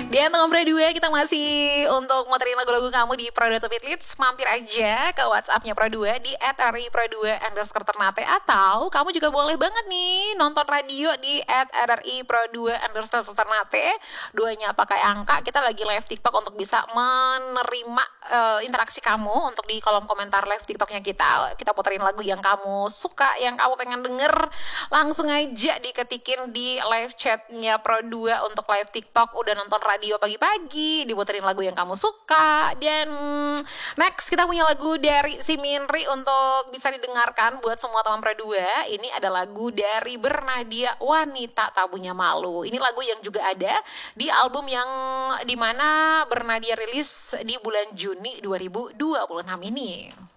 Di Anteng Ombre 2 kita masih untuk muterin lagu-lagu kamu di Pro 2 Topit Leads. Mampir aja ke WhatsApp-nya Pro 2 di @RI_Pro2_Ternate. Atau kamu juga boleh banget nih nonton radio di @RRI_Pro2_Ternate. Duanya pakai angka. Kita lagi live TikTok untuk bisa menerima interaksi kamu. Untuk di kolom komentar live TikToknya kita puterin lagu yang kamu suka, yang kamu pengen denger. Langsung aja diketikin di live chatnya Pro 2 untuk live TikTok. Udah nonton radio pagi-pagi, diputerin lagu yang kamu suka. Dan next kita punya lagu dari si Minri untuk bisa didengarkan buat semua teman Pro 2. Ini ada lagu dari Bernadia, Wanita Tak Punya Malu. Ini lagu yang juga ada di album yang dimana Bernadia rilis di bulan Juni 2026 ini.